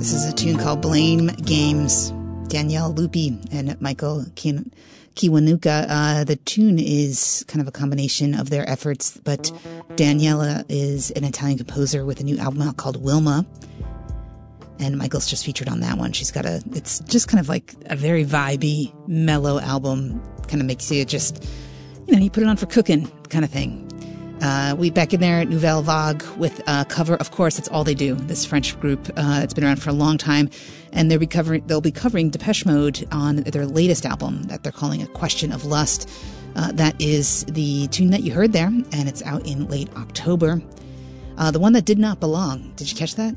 This is a tune called Blame Games. Danielle Lupi and Michael Kiwanuka. The tune is kind of a combination of their efforts, but Daniela is an Italian composer with a new album out called Wilma. And Michael's just featured on that one. It's just kind of like a very vibey, mellow album. Kind of makes you just, you put it on for cooking kind of thing. We back in there at Nouvelle Vague with a cover. Of course, that's all they do. This French group, it's been around for a long time, and they'll be covering Depeche Mode on their latest album that they're calling A Question of Lust. That is the tune that you heard there, and it's out in late October. The one that did not belong. Did you catch that?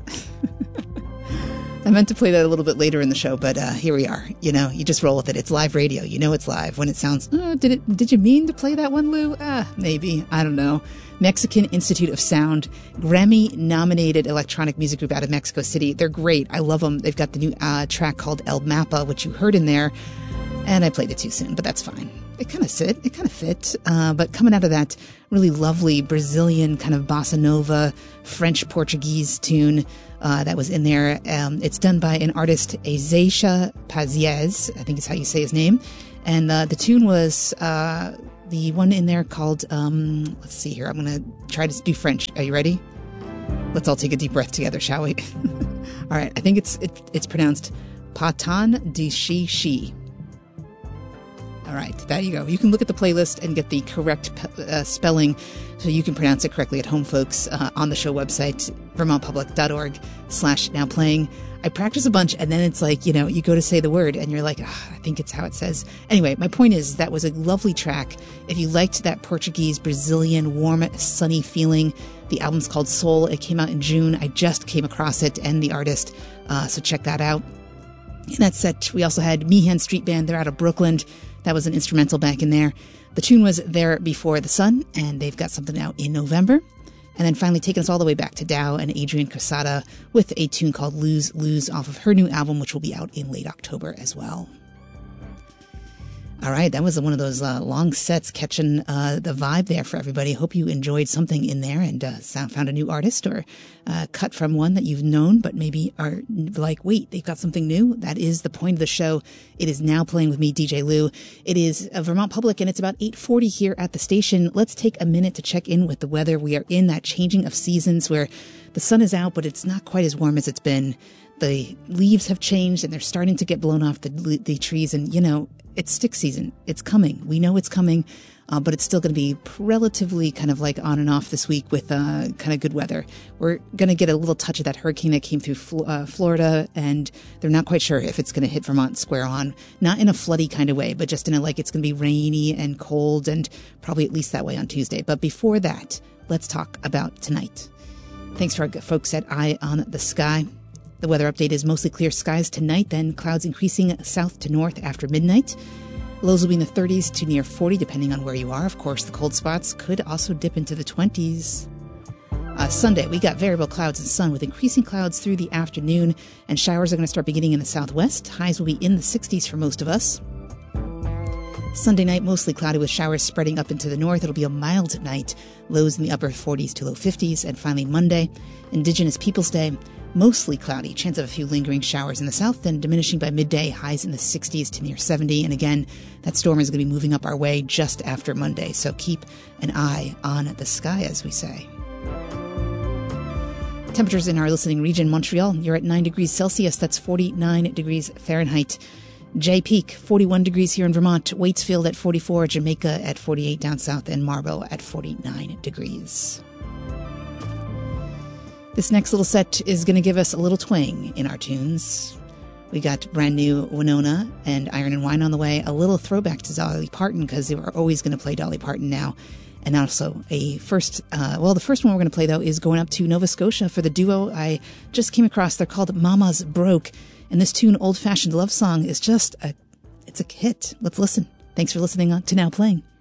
I meant to play that a little bit later in the show, but here we are. You just roll with it. It's live radio. It's live. When it sounds, did you mean to play that one, Lou? Maybe. I don't know. Mexican Institute of Sound, Grammy-nominated electronic music group out of Mexico City. They're great. I love them. They've got the new track called El Mapa, which you heard in there, and I played it too soon, but that's fine. It kind of fit. But coming out of that really lovely Brazilian kind of bossa nova, French-Portuguese tune that was in there. It's done by an artist, Ezeixa Pazies, I think is how you say his name. And the tune was the one in there called, let's see here, I'm going to try to do French. Are you ready? Let's all take a deep breath together, shall we? All right, I think it's pronounced Patan de Shi. All right, there you go. You can look at the playlist and get the correct spelling so you can pronounce it correctly at home, folks, on the show website, vermontpublic.org/nowplaying. I practice a bunch, and then it's like, you go to say the word, and you're like, I think it's how it says. Anyway, my point is that was a lovely track. If you liked that Portuguese, Brazilian, warm, sunny feeling, the album's called Soul. It came out in June. I just came across it and the artist, so check that out. In that set, we also had Meehan Street Band. They're out of Brooklyn. That was an instrumental back in there. The tune was There Before the Sun, and they've got something out in November. And then finally taking us all the way back to Dow and Adrian Quesada with a tune called Lose Lose off of her new album, which will be out in late October as well. All right, that was one of those long sets catching the vibe there for everybody. Hope you enjoyed something in there and found a new artist or cut from one that you've known but maybe are like, wait, they've got something new? That is the point of the show. It is Now Playing with me, DJ Lou. It is Vermont Public, and it's about 8:40 here at the station. Let's take a minute to check in with the weather. We are in that changing of seasons where the sun is out, but it's not quite as warm as it's been. The leaves have changed, and they're starting to get blown off the trees, and, it's stick season. It's coming. We know it's coming, but it's still going to be relatively kind of like on and off this week with kind of good weather. We're going to get a little touch of that hurricane that came through Florida, and they're not quite sure if it's going to hit Vermont square on. Not in a floody kind of way, but just in a it's going to be rainy and cold, and probably at least that way on Tuesday. But before that, let's talk about tonight. Thanks to our folks at Eye on the Sky. The weather update is mostly clear skies tonight, then clouds increasing south to north after midnight. Lows will be in the 30s to near 40, depending on where you are. Of course, the cold spots could also dip into the 20s. Sunday, we got variable clouds and sun with increasing clouds through the afternoon, and showers are going to start beginning in the southwest. Highs will be in the 60s for most of us. Sunday night, mostly cloudy with showers spreading up into the north. It'll be a mild night, lows in the upper 40s to low 50s. And finally, Monday, Indigenous Peoples Day, mostly cloudy, chance of a few lingering showers in the south, then diminishing by midday, highs in the 60s to near 70. And again, that storm is going to be moving up our way just after Monday, so keep an eye on the sky, as we say. Temperatures in our listening region, Montreal, you're at 9 degrees Celsius, that's 49 degrees Fahrenheit. Jay Peak, 41 degrees here in Vermont, Waitsfield at 44, Jamaica at 48 down south, and Marlborough at 49 degrees. This next little set is going to give us a little twang in our tunes. We got brand new Winona and Iron and Wine on the way, a little throwback to Dolly Parton, because they were always going to play Dolly Parton now. And also the first one we're going to play, though, is going up to Nova Scotia for the duo I just came across. They're called Mama's Broke. And this tune, Old Fashioned Love Song, is just it's a hit. Let's listen. Thanks for listening to Now Playing.